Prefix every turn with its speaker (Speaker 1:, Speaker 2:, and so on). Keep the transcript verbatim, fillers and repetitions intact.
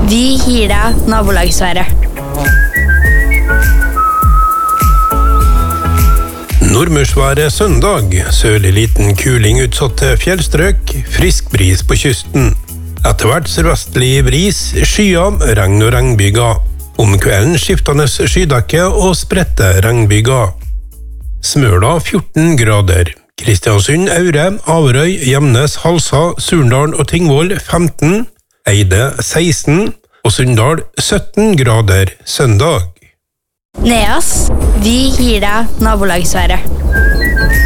Speaker 1: Vi gir deg nabolagsværet.
Speaker 2: Nordmørsværet søndag. Sørlig liten kuling utsatt til fjellstrøk. Frisk bris på kysten. Etter hvert sørvestlig bris, skyer, regn og regnbyger. Om kvelden skiftende skydekke og spredte regnbyger. Smøla fjorten grader. Kristiansund, Aure, Averøy, Gjemnes, Halsa, Surndal og Tingvoll femten. Eide seksten. Og Sunndal sytten grader søndag.
Speaker 1: Neas, vi gir deg nabolagsværet.